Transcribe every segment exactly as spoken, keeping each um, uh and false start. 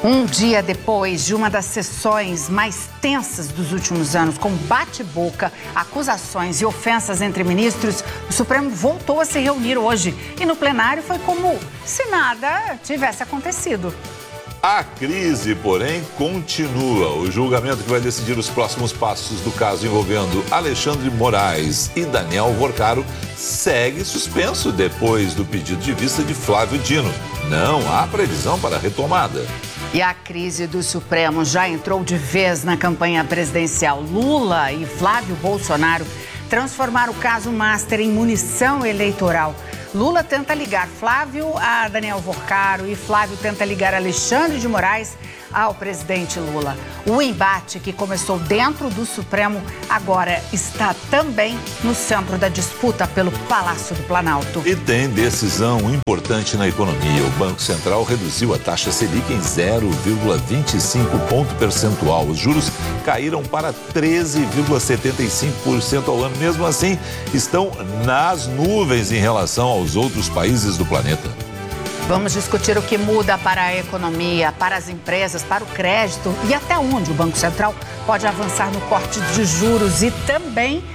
Um dia depois de uma das sessões mais tensas dos últimos anos, com bate-boca, acusações e ofensas entre ministros, o Supremo voltou a se reunir hoje. E no plenário foi como se nada tivesse acontecido. A crise, porém, continua. O julgamento que vai decidir os próximos passos do caso envolvendo Alexandre de Moraes e Daniel Worcaro segue suspenso depois do pedido de vista de Flávio Dino. Não há previsão para a retomada. E a crise do Supremo já entrou de vez na campanha presidencial. Lula e Flávio Bolsonaro transformaram o caso Master em munição eleitoral. Lula tenta ligar Flávio a Daniel Worcaro e Flávio tenta ligar Alexandre de Moraes ao presidente Lula. O embate que começou dentro do Supremo agora está também no centro da disputa pelo Palácio do Planalto. E tem decisão importante na economia. O Banco Central reduziu a taxa Selic em zero vírgula vinte e cinco ponto percentual. Os juros caíram para treze vírgula setenta e cinco por cento ao ano. Mesmo assim, estão nas nuvens em relação aos outros países do planeta. Vamos discutir o que muda para a economia, para as empresas, para o crédito e até onde o Banco Central pode avançar no corte de juros e também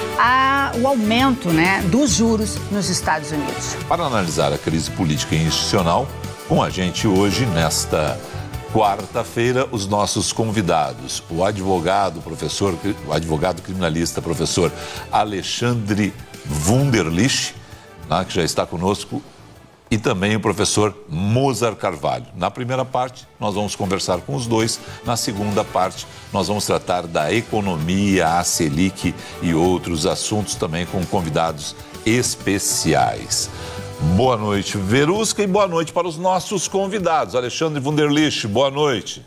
a, o aumento, né, dos juros nos Estados Unidos. Para analisar a crise política e institucional, com a gente hoje, nesta quarta-feira, os nossos convidados, o advogado, professor, o advogado criminalista, professor Alexandre Wunderlich, né, que já está conosco, e também o professor Mozart Carvalho. Na primeira parte, nós vamos conversar com os dois. Na segunda parte, nós vamos tratar da economia, a Selic e outros assuntos também com convidados especiais. Boa noite, Verusca, e boa noite para os nossos convidados. Alexandre Wunderlich, boa noite.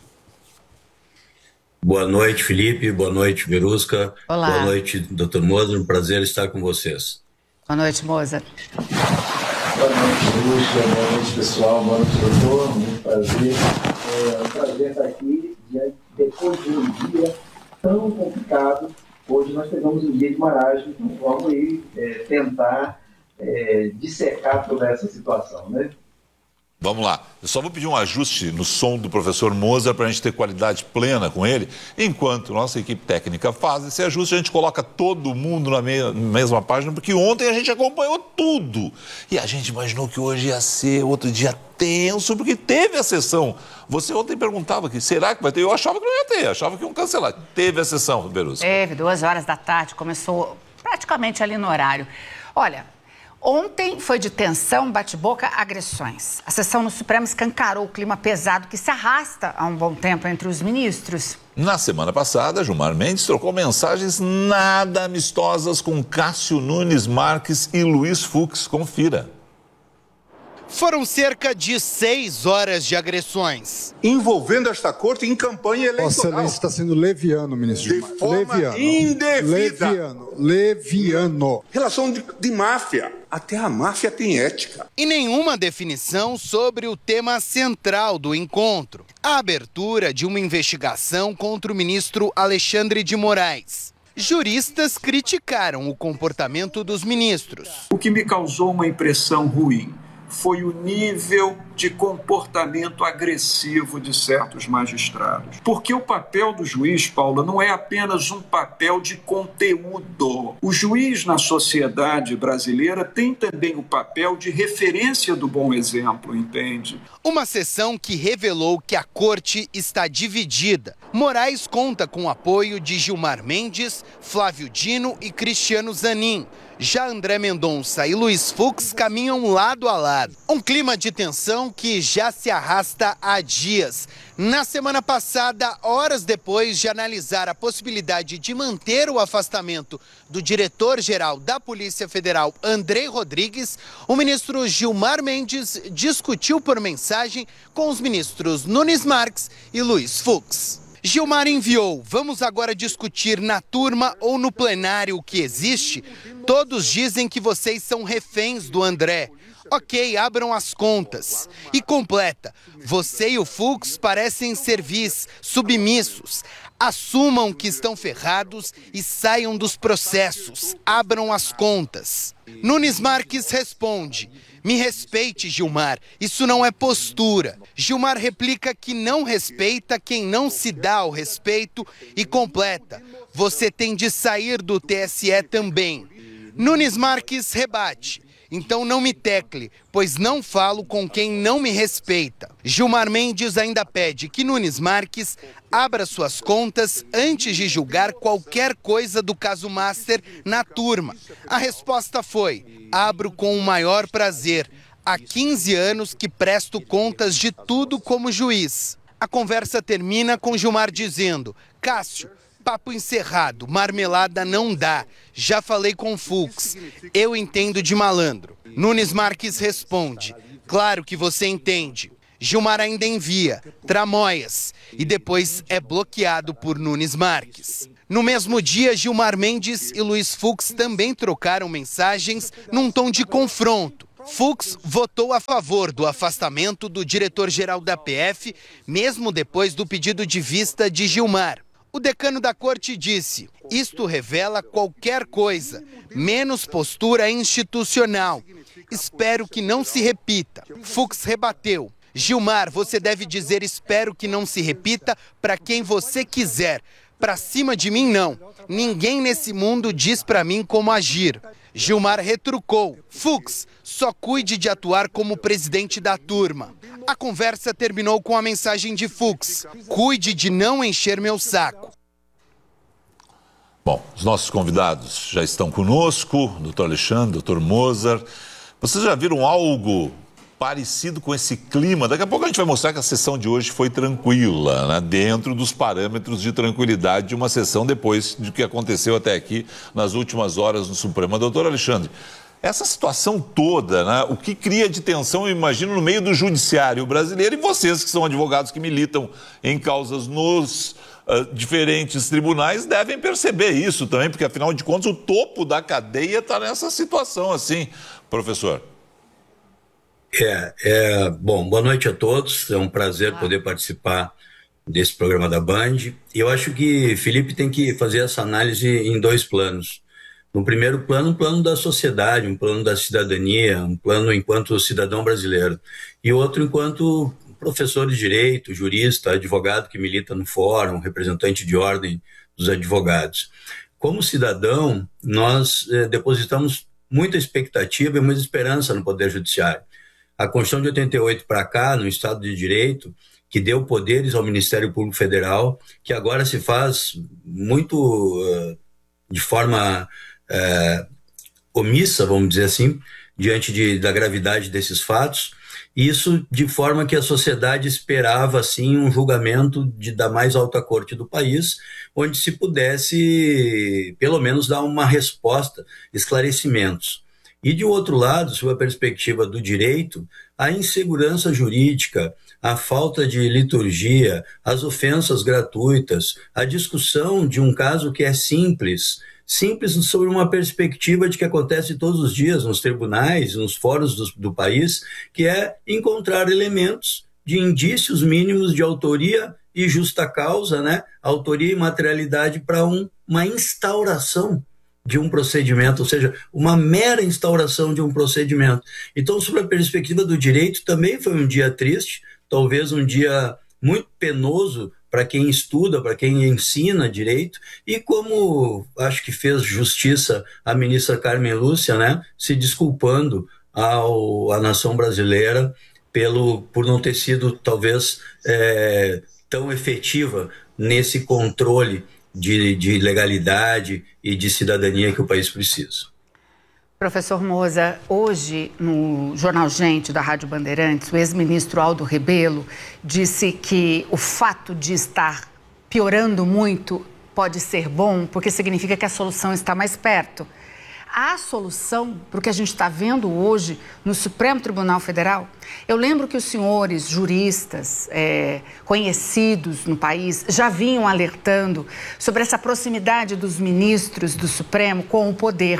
Boa noite, Felipe. Boa noite, Verusca. Olá. Boa noite, doutor Mozart. Um prazer estar com vocês. Boa noite, Mozart. Boa noite, Lúcia. Boa noite, pessoal. Boa noite, doutor. Muito prazer. É um prazer estar aqui. Depois de um dia tão complicado, hoje nós pegamos um dia de maragem. Então vamos aí é, tentar é, dissecar toda essa situação, né? Vamos lá. Eu só vou pedir um ajuste no som do professor Mozart para a gente ter qualidade plena com ele. Enquanto nossa equipe técnica faz esse ajuste, a gente coloca todo mundo na me- mesma página, porque ontem a gente acompanhou tudo. E a gente imaginou que hoje ia ser outro dia tenso, porque teve a sessão. Você ontem perguntava que será que vai ter? Eu achava que não ia ter, achava que iam cancelar. Teve a sessão, Berusca. Teve, duas horas da tarde, começou praticamente ali no horário. Olha, ontem foi de tensão, bate-boca, agressões. A sessão no Supremo escancarou o clima pesado que se arrasta há um bom tempo entre os ministros. Na semana passada, Gilmar Mendes trocou mensagens nada amistosas com Cássio Nunes Marques e Luiz Fux. Confira. Foram cerca de seis horas de agressões. Envolvendo esta corte em campanha eleitoral. Vossa Excelência está sendo leviano, ministro De Gilmar. forma leviano. indevida. Leviano. Leviano. Relação de, de máfia. Até a máfia tem ética. E nenhuma definição sobre o tema central do encontro: a abertura de uma investigação contra o ministro Alexandre de Moraes. Juristas criticaram o comportamento dos ministros. O que me causou uma impressão ruim foi o nível de comportamento agressivo de certos magistrados. Porque o papel do juiz, Paula, não é apenas um papel de conteúdo. O juiz na sociedade brasileira tem também o papel de referência do bom exemplo, entende? Uma sessão que revelou que a corte está dividida. Moraes conta com o apoio de Gilmar Mendes, Flávio Dino e Cristiano Zanin. Já André Mendonça e Luiz Fux caminham lado a lado. Um clima de tensão que já se arrasta há dias. Na semana passada, horas depois de analisar a possibilidade de manter o afastamento do diretor-geral da Polícia Federal, André Rodrigues, o ministro Gilmar Mendes discutiu por mensagem com os ministros Nunes Marques e Luiz Fux. Gilmar enviou: vamos agora discutir na turma ou no plenário o que existe? Todos dizem que vocês são reféns do André. Ok, abram as contas. E completa: você e o Fux parecem servis, submissos. Assumam que estão ferrados e saiam dos processos. Abram as contas. Nunes Marques responde: me respeite, Gilmar, isso não é postura. Gilmar replica que não respeita quem não se dá ao respeito e completa: você tem de sair do T S E também. Nunes Marques rebate: então não me tecle, pois não falo com quem não me respeita. Gilmar Mendes ainda pede que Nunes Marques abra suas contas antes de julgar qualquer coisa do caso Master na turma. A resposta foi: abro com o maior prazer. Há quinze anos que presto contas de tudo como juiz. A conversa termina com Gilmar dizendo: Cássio, papo encerrado, marmelada não dá. Já falei com Fux, eu entendo de malandro. Nunes Marques responde: claro que você entende. Gilmar ainda envia tramóias e depois é bloqueado por Nunes Marques. No mesmo dia, Gilmar Mendes e Luiz Fux também trocaram mensagens num tom de confronto. Fux votou a favor do afastamento do diretor-geral da P F, mesmo depois do pedido de vista de Gilmar. O decano da corte disse: isto revela qualquer coisa, menos postura institucional. Espero que não se repita. Fux rebateu: Gilmar, você deve dizer espero que não se repita para quem você quiser. Para cima de mim, não. Ninguém nesse mundo diz para mim como agir. Gilmar retrucou: Fux, só cuide de atuar como presidente da turma. A conversa terminou com a mensagem de Fux: cuide de não encher meu saco. Bom, os nossos convidados já estão conosco, doutor Alexandre, doutor Moser. Vocês já viram algo parecido com esse clima? Daqui a pouco a gente vai mostrar que a sessão de hoje foi tranquila, né? Dentro dos parâmetros de tranquilidade de uma sessão depois do que aconteceu até aqui nas últimas horas no Supremo. Doutor Alexandre, essa situação toda, né? O que cria de tensão, eu imagino, no meio do judiciário brasileiro, e vocês que são advogados que militam em causas nos uh, diferentes tribunais devem perceber isso também, porque afinal de contas o topo da cadeia está nessa situação assim, professor. É, é, bom, boa noite a todos, é um prazer poder participar desse programa da Band. E eu acho que Felipe tem que fazer essa análise em dois planos. No primeiro plano, um plano da sociedade, um plano da cidadania, um plano enquanto cidadão brasileiro. E outro enquanto professor de direito, jurista, advogado que milita no fórum, representante de ordem dos advogados. Como cidadão, nós eh, depositamos muita expectativa e muita esperança no Poder Judiciário. A Constituição de oitenta e oito para cá, no Estado de Direito, que deu poderes ao Ministério Público Federal, que agora se faz muito uh, de forma uh, omissa, vamos dizer assim, diante de, da gravidade desses fatos. Isso de forma que a sociedade esperava, assim, um julgamento de, da mais alta corte do país, onde se pudesse, pelo menos, dar uma resposta, esclarecimentos. E, de outro lado, sob a perspectiva do direito, a insegurança jurídica, a falta de liturgia, as ofensas gratuitas, a discussão de um caso que é simples, simples sobre uma perspectiva de que acontece todos os dias nos tribunais, nos fóruns do, do país, que é encontrar elementos de indícios mínimos de autoria e justa causa, né? Autoria e materialidade para um, uma instauração de um procedimento, ou seja, uma mera instauração de um procedimento. Então, sob a perspectiva do direito, também foi um dia triste, talvez um dia muito penoso para quem estuda, para quem ensina direito, e como acho que fez justiça a ministra Carmen Lúcia, né, se desculpando ao, à nação brasileira pelo, por não ter sido, talvez, é, tão efetiva nesse controle De, de legalidade e de cidadania que o país precisa. Professor Moser, hoje no Jornal Gente da Rádio Bandeirantes, o ex-ministro Aldo Rebelo disse que o fato de estar piorando muito pode ser bom, porque significa que a solução está mais perto. Há solução para o que a gente está vendo hoje no Supremo Tribunal Federal? Eu lembro que os senhores juristas é, conhecidos no país já vinham alertando sobre essa proximidade dos ministros do Supremo com o poder.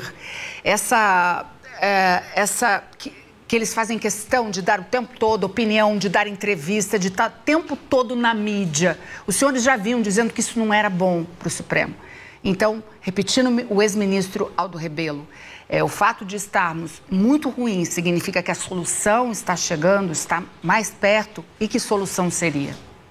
Essa, é, essa que, que eles fazem questão de dar o tempo todo opinião, de dar entrevista, de estar o tempo todo na mídia. Os senhores já vinham dizendo que isso não era bom para o Supremo. Então, repetindo o ex-ministro Aldo Rebelo, É, o fato de estarmos muito ruins significa que a solução está chegando, está mais perto? E que solução seria?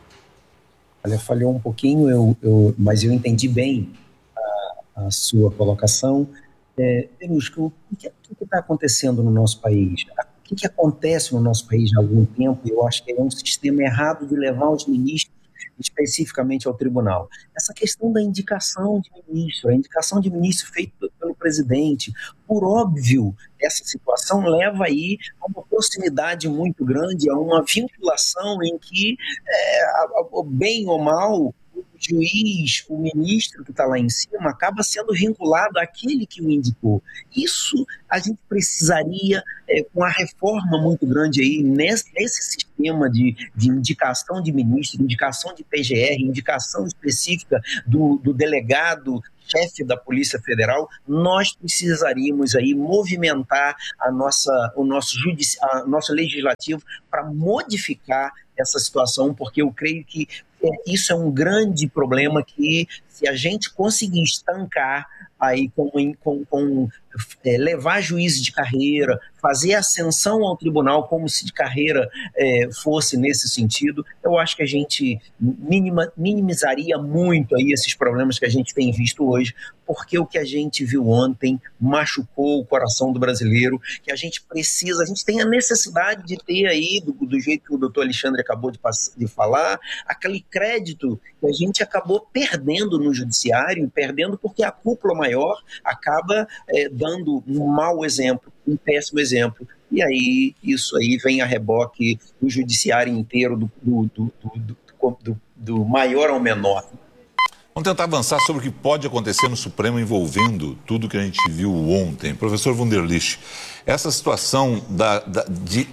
Olha, falhou um pouquinho, eu, eu, mas eu entendi bem a, a sua colocação. É, Verusca, o que está acontecendo no nosso país? O que, que acontece no nosso país há algum tempo? Eu acho que é um sistema errado de levar os ministros especificamente ao tribunal. Essa questão da indicação de ministro, a indicação de ministro feita pelo presidente, por óbvio, essa situação leva aí a uma proximidade muito grande, a uma vinculação em que, é, a, a, bem ou mal, o juiz, o ministro que está lá em cima, acaba sendo vinculado àquele que o indicou. Isso a gente precisaria, é, com a reforma muito grande aí, nesse, nesse sistema de, de indicação de ministro, indicação de P G R, indicação específica do, do delegado chefe da Polícia Federal, nós precisaríamos aí movimentar a nossa, o nosso, judici- a, nosso legislativo para modificar essa situação, porque eu creio que é, isso é um grande problema que, se a gente conseguir estancar aí com, com, com é, levar juízes de carreira, fazer ascensão ao tribunal como se de carreira é, fosse nesse sentido, eu acho que a gente minima, minimizaria muito aí esses problemas que a gente tem visto hoje, porque o que a gente viu ontem machucou o coração do brasileiro, que a gente precisa, a gente tem a necessidade de ter aí, do, do jeito que o doutor Alexandre acabou de, de falar, aquele crédito que a gente acabou perdendo no judiciário, perdendo porque a cúpula maior acaba é, dando um mau exemplo, um péssimo exemplo, e aí isso aí vem a reboque do judiciário inteiro, do, do, do, do, do, do maior ao menor. Vamos tentar avançar sobre o que pode acontecer no Supremo envolvendo tudo que a gente viu ontem. Professor Wunderlich, essa situação da, da, de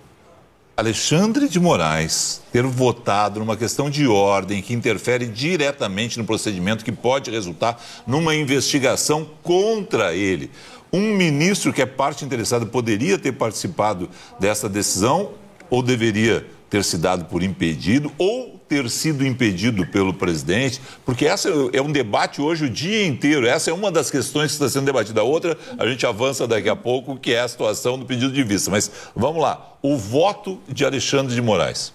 Alexandre de Moraes ter votado numa questão de ordem que interfere diretamente no procedimento que pode resultar numa investigação contra ele. Um ministro que é parte interessada poderia ter participado dessa decisão ou deveria ter se dado por impedido ou ter sido impedido pelo presidente? Porque essa é um debate hoje o dia inteiro. Essa é uma das questões que está sendo debatida. A outra, a gente avança daqui a pouco, que é a situação do pedido de vista. Mas vamos lá, o voto de Alexandre de Moraes.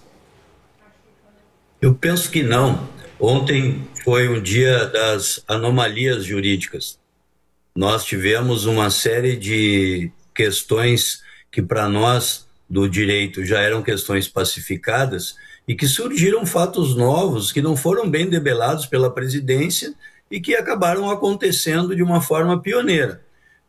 Eu penso que não. Ontem foi um dia das anomalias jurídicas. Nós tivemos uma série de questões que para nós do direito já eram questões pacificadas e que surgiram fatos novos que não foram bem debelados pela presidência e que acabaram acontecendo de uma forma pioneira.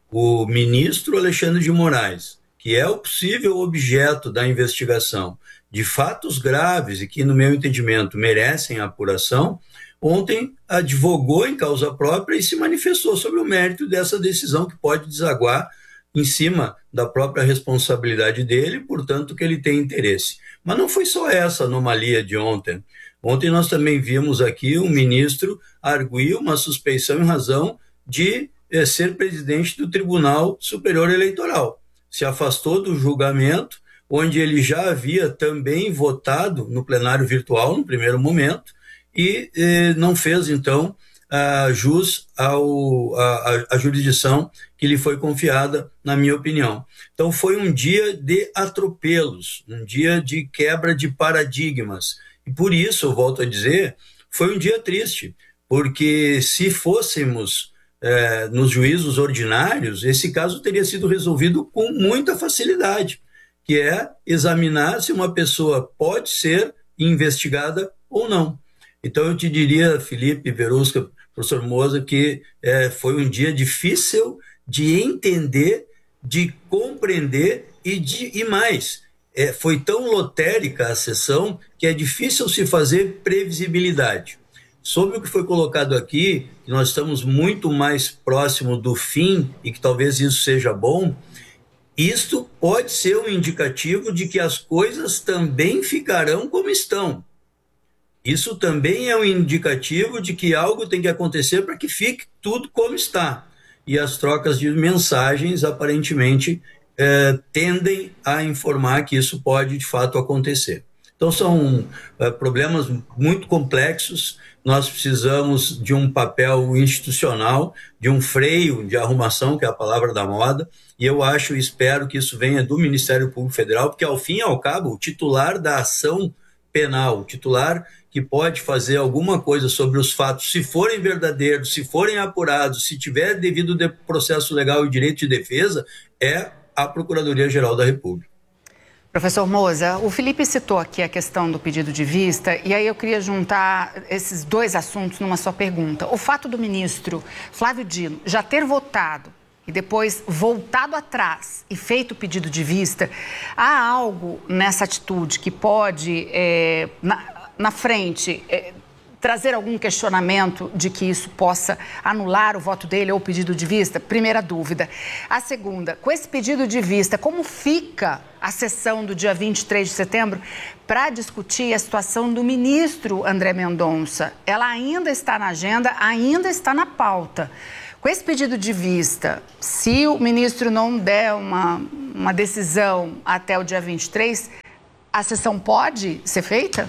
O ministro Alexandre de Moraes, que é o possível objeto da investigação de fatos graves e que, no meu entendimento, merecem apuração, ontem advogou em causa própria e se manifestou sobre o mérito dessa decisão que pode desaguar em cima da própria responsabilidade dele, portanto que ele tem interesse. Mas não foi só essa anomalia de ontem. Ontem nós também vimos aqui um ministro arguir uma suspeição em razão de eh, ser presidente do Tribunal Superior Eleitoral. Se afastou do julgamento, onde ele já havia também votado no plenário virtual, no primeiro momento, e eh, não fez, então, a jus ao, a, a jurisdição que lhe foi confiada, na minha opinião. Então foi um dia de atropelos, um dia de quebra de paradigmas. E por isso, eu volto a dizer, foi um dia triste, porque se fôssemos eh, nos juízos ordinários, esse caso teria sido resolvido com muita facilidade, que é examinar se uma pessoa pode ser investigada ou não. Então eu te diria, Felipe, Verusca, professor Moza, que é, foi um dia difícil de entender, de compreender e, de, e mais, é, foi tão lotérica a sessão que é difícil se fazer previsibilidade. Sobre o que foi colocado aqui, que nós estamos muito mais próximo do fim e que talvez isso seja bom, isto pode ser um indicativo de que as coisas também ficarão como estão. Isso também é um indicativo de que algo tem que acontecer para que fique tudo como está. E as trocas de mensagens, aparentemente, eh, tendem a informar que isso pode, de fato, acontecer. Então são uh, problemas muito complexos. Nós precisamos de um papel institucional, de um freio de arrumação, que é a palavra da moda, e eu acho e espero que isso venha do Ministério Público Federal, porque ao fim e ao cabo o titular da ação penal, o titular que pode fazer alguma coisa sobre os fatos, se forem verdadeiros, se forem apurados, se tiver devido de processo legal e direito de defesa, é a Procuradoria-Geral da República. Professor Moza, o Felipe citou aqui a questão do pedido de vista, e aí eu queria juntar esses dois assuntos numa só pergunta. O fato do ministro Flávio Dino já ter votado e depois voltado atrás e feito o pedido de vista, há algo nessa atitude que pode, é, na, na frente, é, trazer algum questionamento de que isso possa anular o voto dele ou o pedido de vista? Primeira dúvida. A segunda, com esse pedido de vista, como fica a sessão do dia vinte e três de setembro para discutir a situação do ministro André Mendonça? Ela ainda está na agenda, ainda está na pauta. Com esse pedido de vista, se o ministro não der uma, uma decisão até o dia vinte e três, a sessão pode ser feita?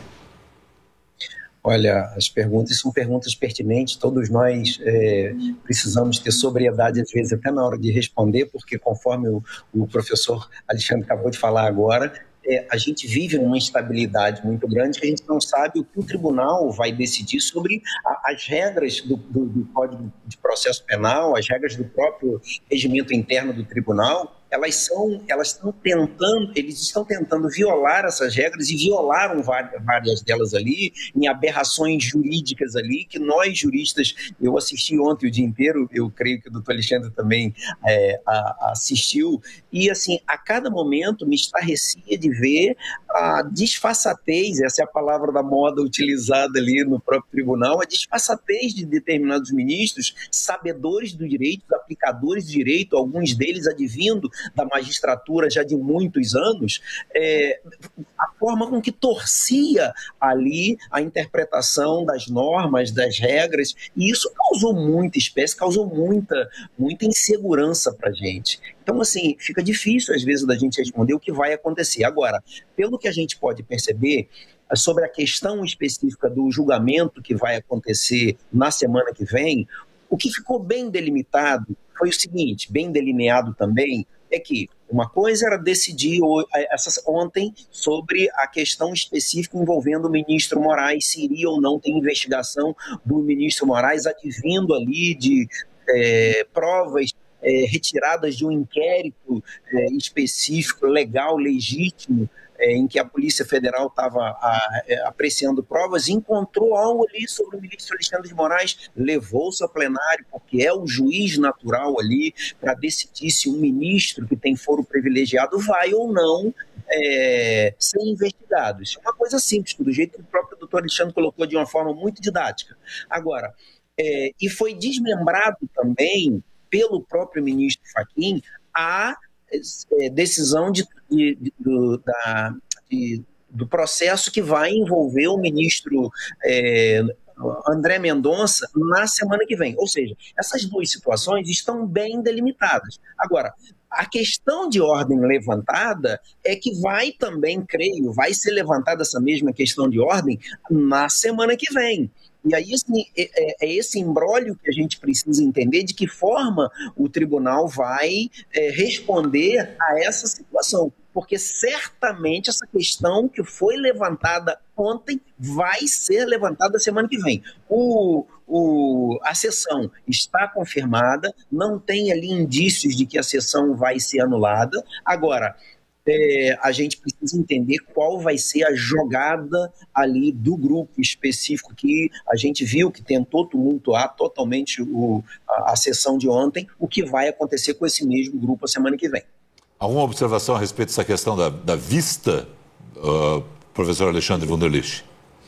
Olha, as perguntas são perguntas pertinentes, todos nós é, precisamos ter sobriedade, às vezes, até na hora de responder, porque conforme o, o professor Alexandre acabou de falar agora, é, a gente vive numa instabilidade muito grande que a gente não sabe o que o tribunal vai decidir sobre a, as regras do, do, do Código de Processo Penal, as regras do próprio regimento interno do tribunal. Elas são, elas estão tentando, eles estão tentando violar essas regras e violaram várias, várias delas ali, em aberrações jurídicas ali, que nós juristas, eu assisti ontem o dia inteiro, eu creio que o doutor Alexandre também é, a, assistiu, e assim, a cada momento me estarrecia de ver a disfarçatez, essa é a palavra da moda utilizada ali no próprio tribunal, a disfarçatez de determinados ministros, sabedores do direito, aplicadores de direito, alguns deles advindo da magistratura já de muitos anos, é, a forma com que torcia ali a interpretação das normas, das regras, e isso causou muita espécie, causou muita, muita insegurança para a gente. Então, assim, fica difícil às vezes da gente responder o que vai acontecer. Agora, pelo que a gente pode perceber, sobre a questão específica do julgamento que vai acontecer na semana que vem, o que ficou bem delimitado foi o seguinte, bem delineado também, é que uma coisa era decidir ontem sobre a questão específica envolvendo o ministro Moraes, se iria ou não ter investigação do ministro Moraes, advindo ali de é, provas é, retiradas de um inquérito é, específico, legal, legítimo, é, em que a Polícia Federal estava apreciando provas, encontrou algo ali sobre o ministro Alexandre de Moraes, levou-se ao plenário, porque é o juiz natural ali para decidir se um ministro que tem foro privilegiado vai ou não é, ser investigado. Isso é uma coisa simples, do jeito que o próprio doutor Alexandre colocou de uma forma muito didática. Agora, é, e foi desmembrado também pelo próprio ministro Fachin a é, decisão de, de, de, do, da, de, do processo que vai envolver o ministro é, André Mendonça na semana que vem. Ou seja, essas duas situações estão bem delimitadas. Agora, a questão de ordem levantada é que vai também, creio, vai ser levantada essa mesma questão de ordem na semana que vem. E aí assim, é, é esse imbróglio que a gente precisa entender de que forma o tribunal vai é, responder a essa situação. Porque certamente essa questão que foi levantada ontem vai ser levantada semana que vem. O, o, a sessão está confirmada, não tem ali indícios de que a sessão vai ser anulada. Agora, É, a gente precisa entender qual vai ser a jogada ali do grupo específico que a gente viu que tentou tumultuar totalmente o, a, a sessão de ontem, o que vai acontecer com esse mesmo grupo a semana que vem. Alguma observação a respeito dessa questão da, da vista, uh, professor Alexandre Wunderlich?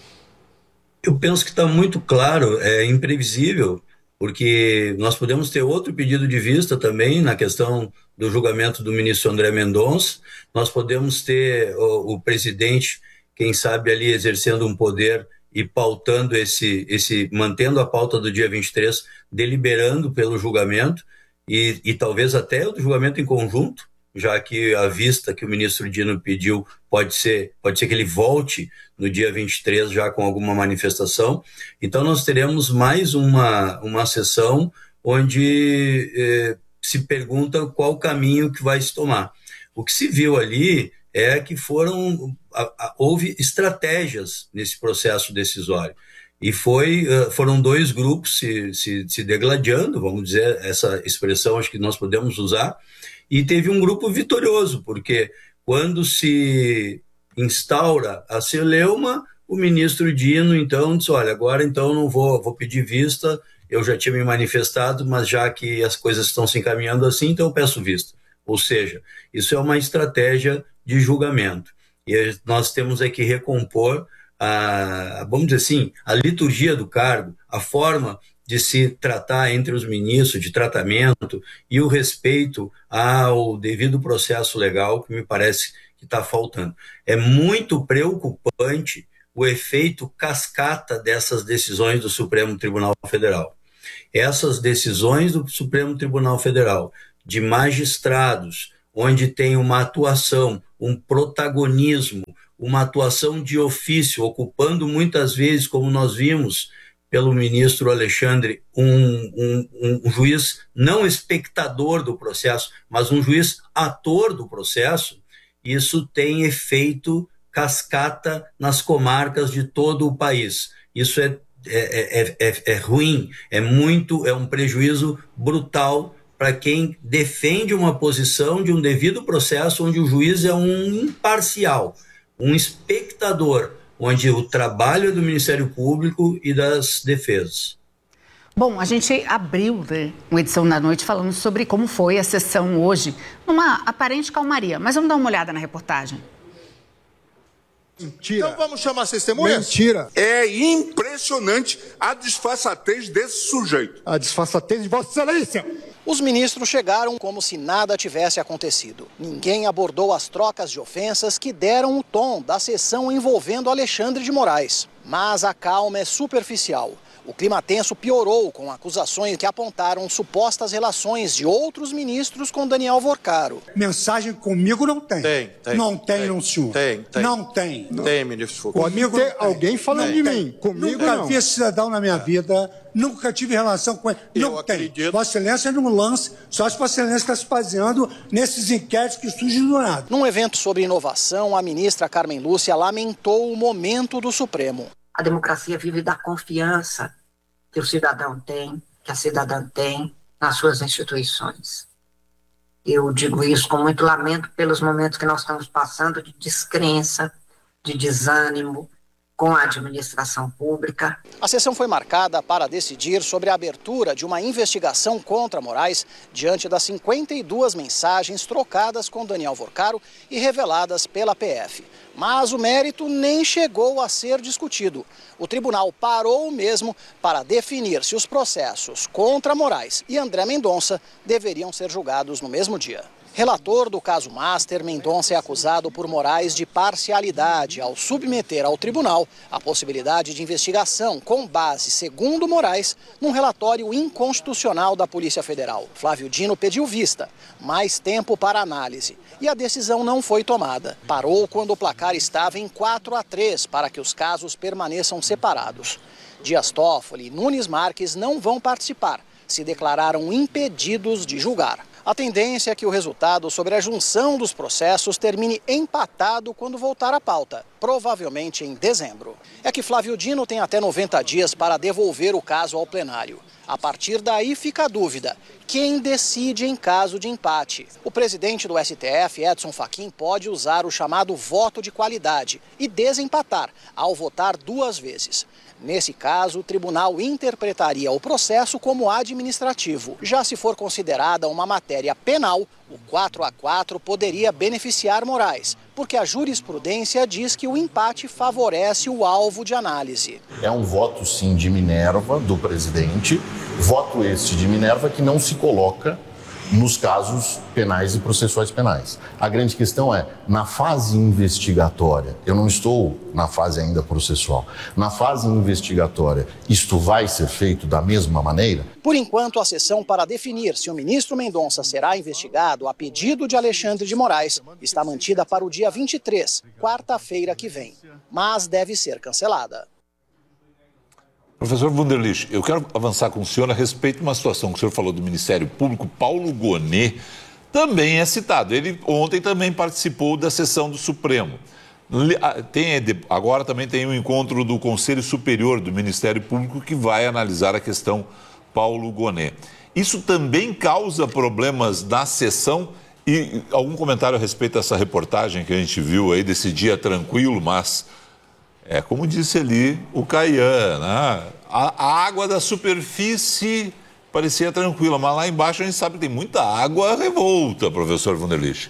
Eu penso que está muito claro, é imprevisível, porque nós podemos ter outro pedido de vista também na questão do julgamento do ministro André Mendonça, nós podemos ter o, o presidente, quem sabe ali exercendo um poder e pautando esse, esse, mantendo a pauta do dia vinte e três, deliberando pelo julgamento e, e talvez até o julgamento em conjunto, já que a vista que o ministro Dino pediu pode ser, pode ser que ele volte no dia vinte e três já com alguma manifestação. Então nós teremos mais uma, uma sessão onde eh, se pergunta qual o caminho que vai se tomar. O que se viu ali é que foram, a, a, houve estratégias nesse processo decisório. E foi, foram dois grupos se, se, se degladiando, vamos dizer, essa expressão acho que nós podemos usar, e teve um grupo vitorioso, porque quando se instaura a celeuma, o ministro Dino, então, disse, olha, agora então não vou, vou pedir vista, eu já tinha me manifestado, mas já que as coisas estão se encaminhando assim, então eu peço vista. Ou seja, isso é uma estratégia de julgamento. E nós temos é que recompor, a, vamos dizer assim, a liturgia do cargo, a forma de se tratar entre os ministros, de tratamento e o respeito ao devido processo legal, que me parece que está faltando. É muito preocupante o efeito cascata dessas decisões do Supremo Tribunal Federal. Essas decisões do Supremo Tribunal Federal, de magistrados, onde tem uma atuação, um protagonismo, uma atuação de ofício, ocupando muitas vezes, como nós vimos pelo ministro Alexandre, um, um, um juiz não espectador do processo, mas um juiz ator do processo, isso tem efeito cascata nas comarcas de todo o país. Isso é, é, é, é, é ruim, é muito, é um prejuízo brutal para quem defende uma posição de um devido processo onde o juiz é um imparcial, um espectador, onde o trabalho é do Ministério Público e das defesas. Bom, a gente abriu, né, uma edição da noite falando sobre como foi a sessão hoje, numa aparente calmaria. Mas vamos dar uma olhada na reportagem. Mentira. Então vamos chamar as testemunhas? Mentira. É impressionante a disfarçatez desse sujeito. A disfarçatez de Vossa Excelência. Os ministros chegaram como se nada tivesse acontecido. Ninguém abordou as trocas de ofensas que deram o tom da sessão envolvendo Alexandre de Moraes. Mas a calma é superficial. O clima tenso piorou com acusações que apontaram supostas relações de outros ministros com Daniel Vorcaro. Mensagem comigo não tem. Tem, tem. Não tem, tem não, senhor. Tem, tem. Não tem. Não. Tem, ministro Foucault. Pode Comigo ter alguém falando de mim. Comigo nunca não. vi esse cidadão na minha vida, nunca tive relação com ele. Eu não acredito. tem. Vossa Excelência não lance, só se Vossa Excelência está se baseando nesses inquéritos que surgem do nada. Num evento sobre inovação, a ministra Carmen Lúcia lamentou o momento do Supremo. A democracia vive da confiança que o cidadão tem, que a cidadã tem nas suas instituições. Eu digo isso com muito lamento pelos momentos que nós estamos passando de descrença, de desânimo com a administração pública. A sessão foi marcada para decidir sobre a abertura de uma investigação contra Moraes diante das cinquenta e duas mensagens trocadas com Daniel Vorcaro e reveladas pela P F. Mas o mérito nem chegou a ser discutido. O tribunal parou mesmo para definir se os processos contra Moraes e André Mendonça deveriam ser julgados no mesmo dia. Relator do caso Master, Mendonça é acusado por Moraes de parcialidade ao submeter ao tribunal a possibilidade de investigação com base, segundo Moraes, num relatório inconstitucional da Polícia Federal. Flávio Dino pediu vista, mais tempo para análise, e a decisão não foi tomada. Parou quando o placar estava em quatro a três para que os casos permaneçam separados. Dias Toffoli e Nunes Marques não vão participar, se declararam impedidos de julgar. A tendência é que o resultado sobre a junção dos processos termine empatado quando voltar à pauta, provavelmente em dezembro. É que Flávio Dino tem até noventa dias para devolver o caso ao plenário. A partir daí fica a dúvida: quem decide em caso de empate? O presidente do S T F, Edson Fachin, pode usar o chamado voto de qualidade e desempatar ao votar duas vezes. Nesse caso, o tribunal interpretaria o processo como administrativo. Já se for considerada uma matéria penal, o quatro a quatro poderia beneficiar Moraes, porque a jurisprudência diz que o empate favorece o alvo de análise. É um voto, sim, de Minerva, do presidente, voto este de Minerva que não se coloca nos casos penais e processuais penais. A grande questão é, na fase investigatória, eu não estou na fase ainda processual, na fase investigatória, isto vai ser feito da mesma maneira? Por enquanto, a sessão para definir se o ministro Mendonça será investigado a pedido de Alexandre de Moraes está mantida para o dia vinte e três, quarta-feira que vem, mas deve ser cancelada. Professor Wunderlich, eu quero avançar com o senhor a respeito de uma situação que o senhor falou do Ministério Público. Paulo Gonet também é citado. Ele ontem também participou da sessão do Supremo. Tem, agora também tem um encontro do Conselho Superior do Ministério Público que vai analisar a questão Paulo Gonet. Isso também causa problemas na sessão? E algum comentário a respeito dessa reportagem que a gente viu aí desse dia tranquilo, mas... É como disse ali o Caian, né? a, a água da superfície parecia tranquila, mas lá embaixo a gente sabe que tem muita água revolta, professor Wunderlich.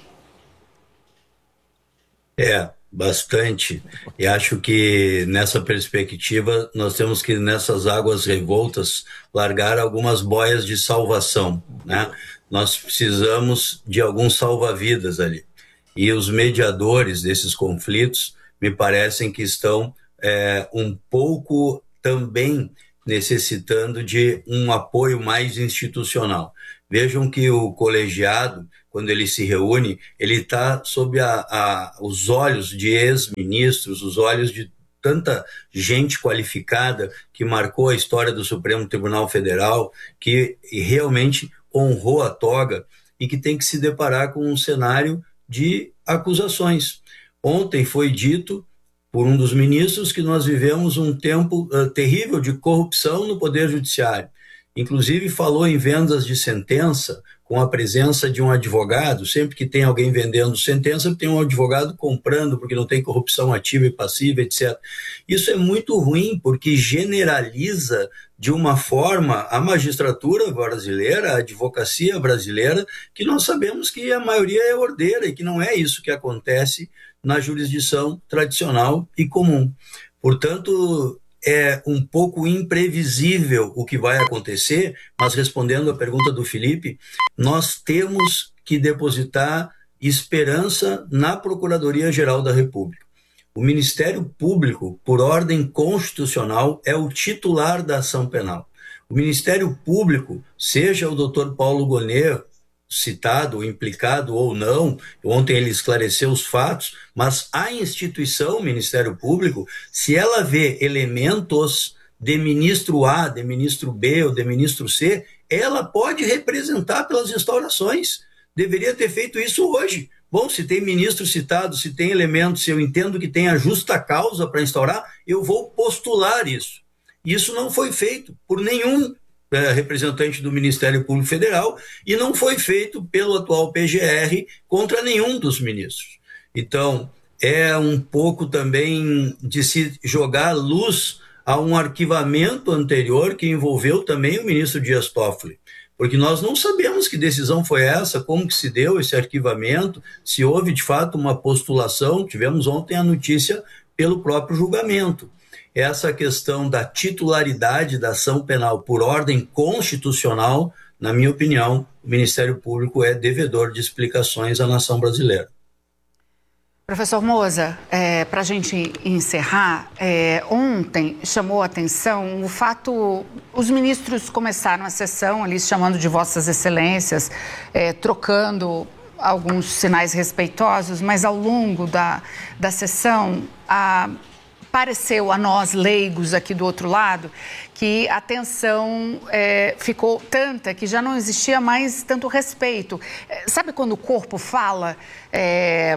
É, bastante. E acho que nessa perspectiva nós temos que nessas águas revoltas largar algumas boias de salvação, né? Nós precisamos de alguns salva-vidas ali. E os mediadores desses conflitos me parecem que estão é, um pouco também necessitando de um apoio mais institucional. Vejam que o colegiado, quando ele se reúne, ele está sob a, a, os olhos de ex-ministros, os olhos de tanta gente qualificada que marcou a história do Supremo Tribunal Federal, que realmente honrou a toga e que tem que se deparar com um cenário de acusações. Ontem foi dito por um dos ministros que nós vivemos um tempo uh, terrível de corrupção no Poder Judiciário. Inclusive falou em vendas de sentença com a presença de um advogado. Sempre que tem alguém vendendo sentença, tem um advogado comprando, porque não tem corrupção ativa e passiva, etcétera. Isso é muito ruim, porque generaliza de uma forma a magistratura brasileira, a advocacia brasileira, que nós sabemos que a maioria é ordeira e que não é isso que acontece na jurisdição tradicional e comum. Portanto, é um pouco imprevisível o que vai acontecer, mas respondendo à pergunta do Felipe, nós temos que depositar esperança na Procuradoria-Geral da República. O Ministério Público, por ordem constitucional, é o titular da ação penal. O Ministério Público, seja o doutor Paulo Gonet citado, implicado ou não, ontem ele esclareceu os fatos, mas a instituição, o Ministério Público, se ela vê elementos de ministro A, de ministro B ou de ministro C, ela pode representar pelas instaurações. Deveria ter feito isso hoje. Bom, se tem ministro citado, se tem elementos, se eu entendo que tem a justa causa para instaurar, eu vou postular isso. Isso não foi feito por nenhum é, representante do Ministério Público Federal e não foi feito pelo atual P G R contra nenhum dos ministros. Então, é um pouco também de se jogar luz a um arquivamento anterior que envolveu também o ministro Dias Toffoli. Porque nós não sabemos que decisão foi essa, como que se deu esse arquivamento, se houve de fato uma postulação, tivemos ontem a notícia pelo próprio julgamento. Essa questão da titularidade da ação penal por ordem constitucional, na minha opinião, o Ministério Público é devedor de explicações à nação brasileira. Professor Moza, é, para a gente encerrar, é, ontem chamou a atenção o fato, os ministros começaram a sessão ali chamando de Vossas Excelências, é, trocando alguns sinais respeitosos, mas ao longo da, da sessão, a, pareceu a nós leigos aqui do outro lado que a tensão é, ficou tanta que já não existia mais tanto respeito. É, sabe quando o corpo fala... É,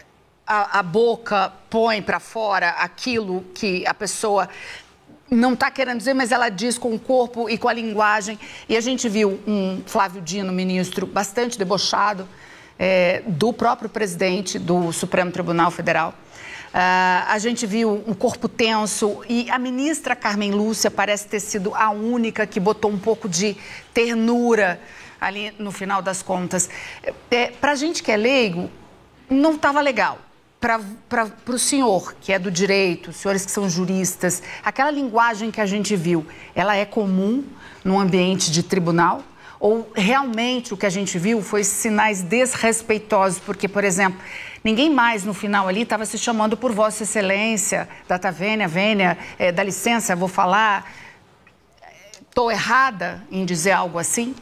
A, a boca põe para fora aquilo que a pessoa não está querendo dizer, mas ela diz com o corpo e com a linguagem. E a gente viu um Flávio Dino, ministro, bastante debochado é, do próprio presidente do Supremo Tribunal Federal. Uh, a gente viu um corpo tenso e a ministra Carmen Lúcia parece ter sido a única que botou um pouco de ternura ali no final das contas. É, para a gente que é leigo, não estava legal. Para o senhor, que é do direito, os senhores que são juristas, aquela linguagem que a gente viu, ela é comum no ambiente de tribunal? Ou realmente o que a gente viu foi sinais desrespeitosos? Porque, por exemplo, ninguém mais no final ali estava se chamando por Vossa Excelência, data vênia, vênia, é, dá licença, vou falar. Estou errada em dizer algo assim?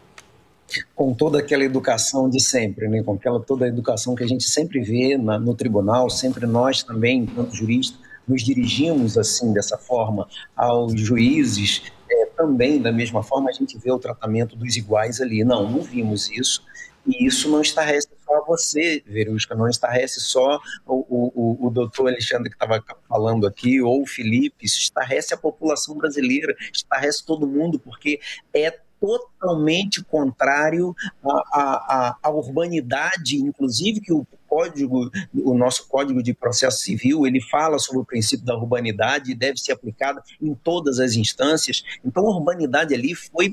Com toda aquela educação de sempre, né? Com aquela toda a educação que a gente sempre vê na, no tribunal, sempre nós também, enquanto juristas, nos dirigimos assim, dessa forma, aos juízes, é, também da mesma forma a gente vê o tratamento dos iguais ali. Não, não vimos isso, e isso não estarrece só a você, Verusca, não estarrece só o, o, o doutor Alexandre que estava falando aqui, ou o Felipe, isso estarrece a população brasileira, estarrece todo mundo, porque é totalmente contrário à, à, à urbanidade, inclusive que o código, o nosso Código de Processo Civil, ele fala sobre o princípio da urbanidade e deve ser aplicado em todas as instâncias. Então a urbanidade ali foi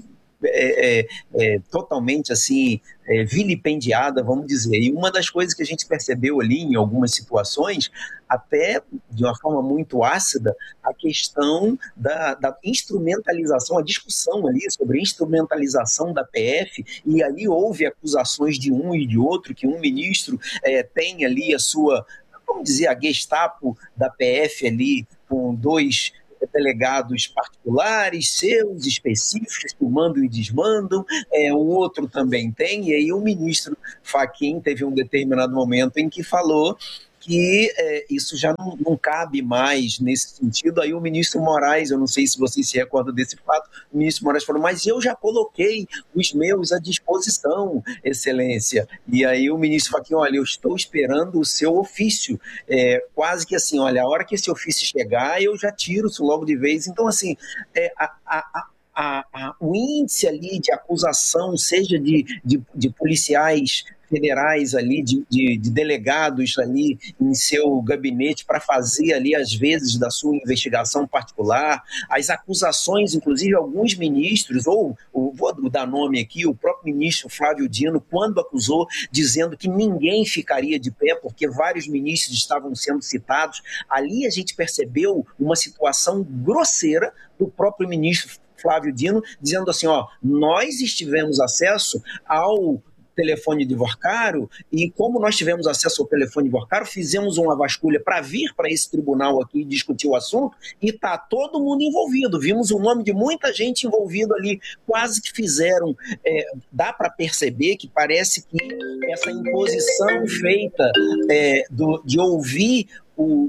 É, é, é, totalmente assim, é, vilipendiada, vamos dizer. E uma das coisas que a gente percebeu ali em algumas situações, até de uma forma muito ácida, a questão da, da instrumentalização, a discussão ali sobre a instrumentalização da P F, e ali houve acusações de um e de outro, que um ministro é, tem ali a sua, vamos dizer, a Gestapo da P F ali, com dois delegados particulares, seus, específicos, que mandam e desmandam, é, o outro também tem, e aí o ministro Fachin teve um determinado momento em que falou que é, isso já não, não cabe mais nesse sentido. Aí o ministro Moraes, eu não sei se vocês se recordam desse fato, o ministro Moraes falou, mas eu já coloquei os meus à disposição, excelência. E aí o ministro Fachin, olha, eu estou esperando o seu ofício, é, quase que assim, olha, a hora que esse ofício chegar, eu já tiro isso logo de vez. Então, assim, é, a, a, a, a, o índice ali de acusação, seja de, de, de policiais federais ali, de, de, de delegados ali em seu gabinete para fazer ali, às vezes, da sua investigação particular, as acusações, inclusive alguns ministros, ou, ou vou dar nome aqui, o próprio ministro Flávio Dino, quando acusou, dizendo que ninguém ficaria de pé, porque vários ministros estavam sendo citados, ali a gente percebeu uma situação grosseira do próprio ministro Flávio Dino, dizendo assim, ó, nós tivemos acesso ao telefone de Vorcaro, e como nós tivemos acesso ao telefone de Vorcaro, fizemos uma vasculha para vir para esse tribunal aqui discutir o assunto, e está todo mundo envolvido, vimos o nome de muita gente envolvida ali, quase que fizeram, é, dá para perceber que parece que essa imposição feita é, do, de ouvir o,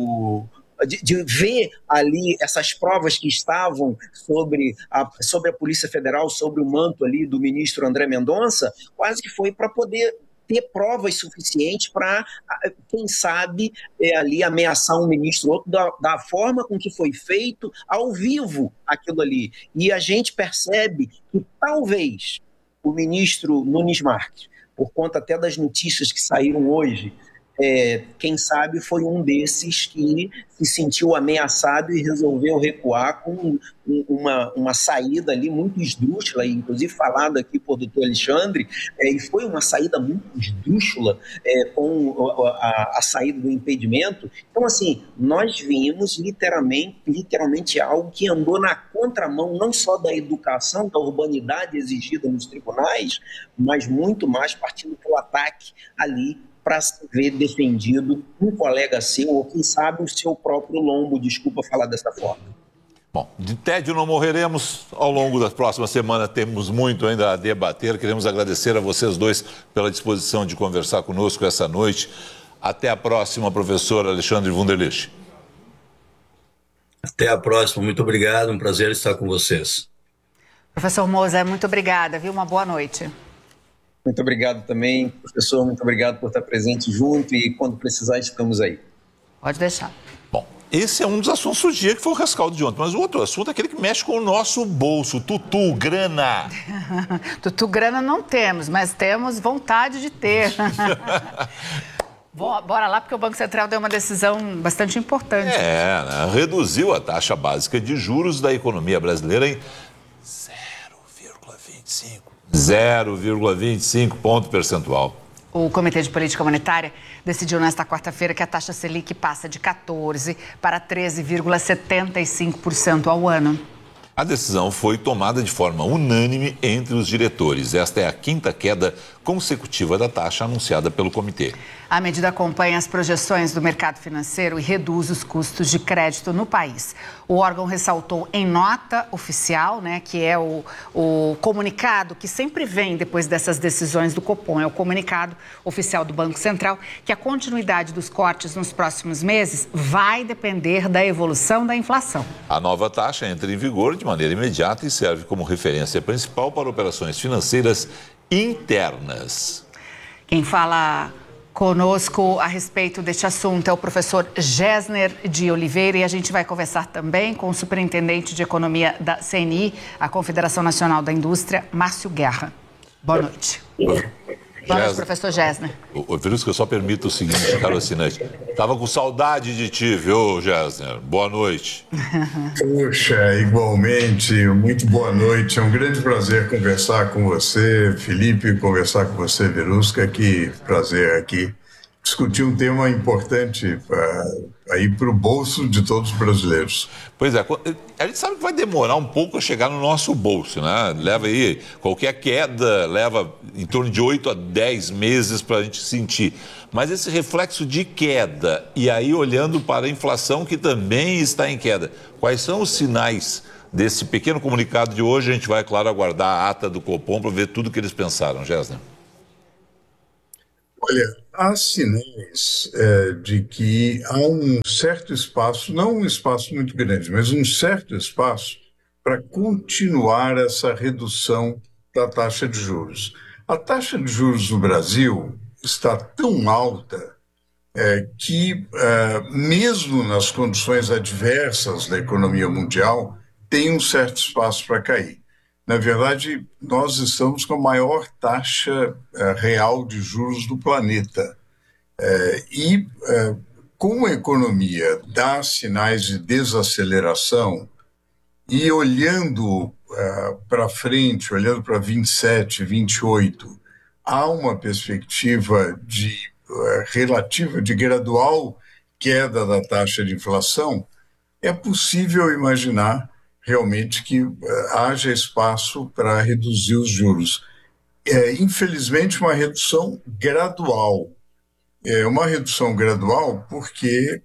o De, de ver ali essas provas que estavam sobre a, sobre a Polícia Federal, sobre o manto ali do ministro André Mendonça, quase que foi para poder ter provas suficientes para, quem sabe, é, ali ameaçar um ministro ou outro da, da forma com que foi feito ao vivo aquilo ali. E a gente percebe que talvez o ministro Nunes Marques, por conta até das notícias que saíram hoje, É, quem sabe foi um desses que se sentiu ameaçado e resolveu recuar com uma, uma saída ali muito esdrúxula, inclusive falada aqui por doutor Alexandre, é, e foi uma saída muito esdrúxula é, com a, a saída do impedimento. Então, assim, nós vimos literalmente, literalmente algo que andou na contramão não só da educação, da urbanidade exigida nos tribunais, mas muito mais partindo para o ataque ali para se ver defendido um colega seu, ou quem sabe o seu próprio lombo, desculpa falar dessa forma. Bom, de tédio não morreremos. Ao longo da próxima semana temos muito ainda a debater. Queremos agradecer a vocês dois pela disposição de conversar conosco essa noite. Até a próxima, professor Alexandre Wunderlich. Até a próxima, muito obrigado, um prazer estar com vocês. Professor Moser, muito obrigada, viu? Uma boa noite. Muito obrigado também, professor, muito obrigado por estar presente junto e quando precisar estamos aí. Pode deixar. Bom, esse é um dos assuntos do dia que foi o rescaldo de ontem, mas o outro assunto é aquele que mexe com o nosso bolso, tutu, grana. Tutu, grana não temos, mas temos vontade de ter. Bora lá, porque o Banco Central deu uma decisão bastante importante. É, né? Reduziu a taxa básica de juros da economia brasileira em zero vírgula vinte e cinco. zero vírgula vinte e cinco ponto percentual. O Comitê de Política Monetária decidiu nesta quarta-feira que a taxa Selic passa de quatorze por cento para treze vírgula setenta e cinco por cento ao ano. A decisão foi tomada de forma unânime entre os diretores. Esta é a quinta queda consecutiva da taxa anunciada pelo comitê. A medida acompanha as projeções do mercado financeiro e reduz os custos de crédito no país. O órgão ressaltou em nota oficial, né, que é o, o comunicado que sempre vem depois dessas decisões do Copom, é o comunicado oficial do Banco Central, que a continuidade dos cortes nos próximos meses vai depender da evolução da inflação. A nova taxa entra em vigor de maneira imediata e serve como referência principal para operações financeiras internas. Quem fala conosco a respeito deste assunto é o professor Gessner de Oliveira e a gente vai conversar também com o superintendente de economia da C N I, a Confederação Nacional da Indústria, Márcio Guerra. Boa noite. Boa noite, professor Gessner. O Verusca, eu só permito o seguinte, caro assinante. Estava com saudade de ti, viu, Gessner? Boa noite. Puxa, igualmente, muito boa noite. É um grande prazer conversar com você, Felipe, conversar com você, Verusca. Que prazer aqui discutir um tema importante para ir para o bolso de todos os brasileiros. Pois é, a gente sabe que vai demorar um pouco a chegar no nosso bolso, né? Leva aí, qualquer queda leva em torno de oito a dez meses para a gente sentir. Mas esse reflexo de queda, e aí olhando para a inflação que também está em queda, quais são os sinais desse pequeno comunicado de hoje? A gente vai, claro, aguardar a ata do Copom para ver tudo o que eles pensaram, Gessner. Olha, há sinais é, de que há um certo espaço, não um espaço muito grande, mas um certo espaço para continuar essa redução da taxa de juros. A taxa de juros no Brasil está tão alta é, que, é, mesmo nas condições adversas da economia mundial, tem um certo espaço para cair. Na verdade, nós estamos com a maior taxa uh, real de juros do planeta. Uh, e, uh, como a economia dá sinais de desaceleração, e olhando uh, para frente, olhando para vinte e sete, vinte e oito, há uma perspectiva de uh, relativa, de gradual queda da taxa de inflação, é possível imaginar realmente que uh, haja espaço para reduzir os juros. É, infelizmente, uma redução gradual. É uma redução gradual porque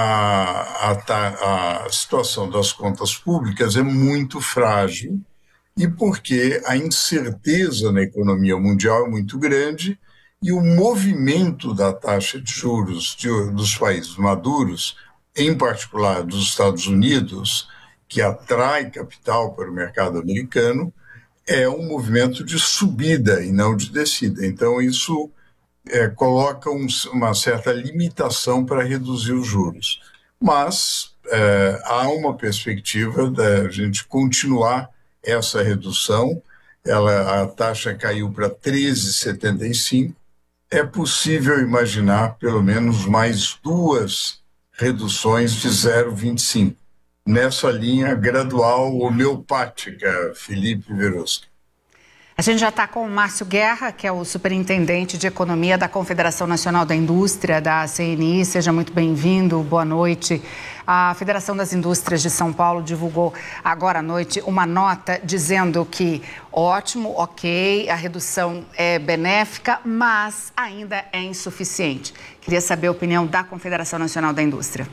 a, a, a situação das contas públicas é muito frágil e porque a incerteza na economia mundial é muito grande e o movimento da taxa de juros de, dos países maduros, em particular dos Estados Unidos, que atrai capital para o mercado americano, é um movimento de subida e não de descida. Então, isso é, coloca um, uma certa limitação para reduzir os juros. Mas é, há uma perspectiva da gente continuar essa redução. Ela, a taxa caiu para treze vírgula setenta e cinco. É possível imaginar pelo menos mais duas reduções de zero vírgula vinte e cinco. Nessa linha gradual homeopática, Felipe Verusca. A gente já está com o Márcio Guerra, que é o superintendente de economia da Confederação Nacional da Indústria, da C N I. Seja muito bem-vindo, boa noite. A Federação das Indústrias de São Paulo divulgou agora à noite uma nota dizendo que ótimo, ok, a redução é benéfica, mas ainda é insuficiente. Queria saber a opinião da Confederação Nacional da Indústria.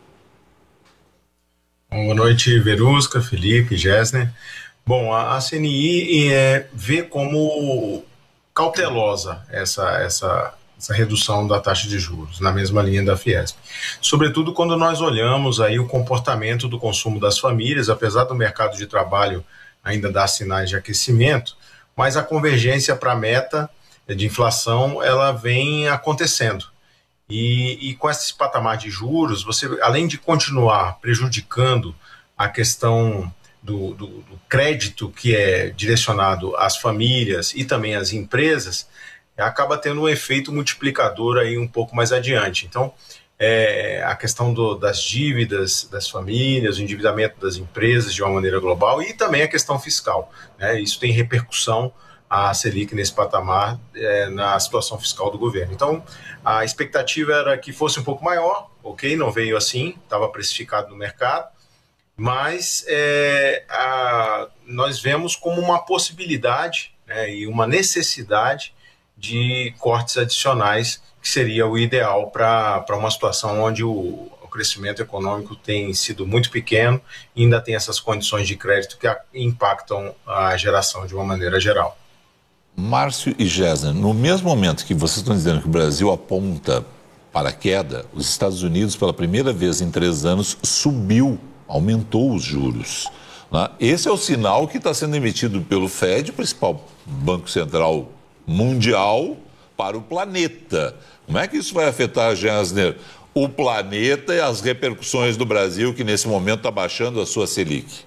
Boa noite, Verusca, Felipe, Gessner. Bom, a, a C N I é, vê como cautelosa essa, essa, essa redução da taxa de juros, na mesma linha da Fiesp. Sobretudo quando nós olhamos aí o comportamento do consumo das famílias, apesar do mercado de trabalho ainda dar sinais de aquecimento, mas a convergência para a meta de inflação, ela vem acontecendo. E, e com esse patamar de juros, você, além de continuar prejudicando a questão do, do, do crédito que é direcionado às famílias e também às empresas, acaba tendo um efeito multiplicador aí um pouco mais adiante. Então, é, a questão do, das dívidas das famílias, o endividamento das empresas de uma maneira global e também a questão fiscal, né? Isso tem repercussão a Selic nesse patamar é, na situação fiscal do governo. Então, a expectativa era que fosse um pouco maior, ok, não veio assim, estava precificado no mercado, mas é, a, nós vemos como uma possibilidade, né, e uma necessidade de cortes adicionais, que seria o ideal para uma situação onde o, o crescimento econômico tem sido muito pequeno e ainda tem essas condições de crédito que a, impactam a geração de uma maneira geral. Márcio e Gessner, no mesmo momento que vocês estão dizendo que o Brasil aponta para a queda, os Estados Unidos, pela primeira vez em três anos, subiu, aumentou os juros. Né? Esse é o sinal que está sendo emitido pelo Fed, o principal banco central mundial, para o planeta. Como é que isso vai afetar, Gessner, o planeta e as repercussões do Brasil, que nesse momento está baixando a sua Selic?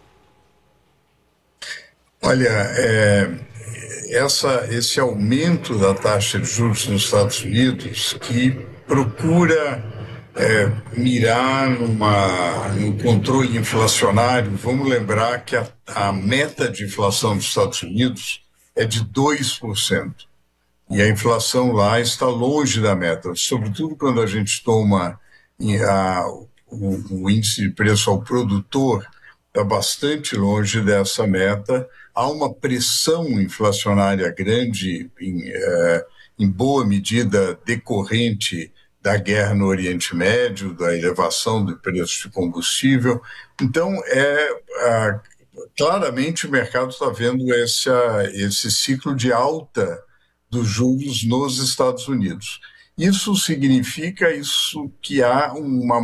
Olha, é, essa, esse aumento da taxa de juros nos Estados Unidos, que procura é, mirar numa, num controle inflacionário, vamos lembrar que a, a meta de inflação dos Estados Unidos é de dois por cento. E a inflação lá está longe da meta, sobretudo quando a gente toma a, o, o índice de preço ao produtor, está bastante longe dessa meta. Há uma pressão inflacionária grande, em, é, em boa medida decorrente da guerra no Oriente Médio, da elevação do preço de combustível. Então, é, é, claramente o mercado está vendo esse, esse ciclo de alta dos juros nos Estados Unidos. Isso significa isso que há uma